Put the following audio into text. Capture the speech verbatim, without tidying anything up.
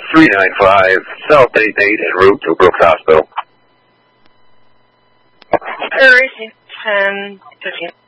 three nine five, South eight eight, en route to Brooks Hospital. Racing ten fifteen.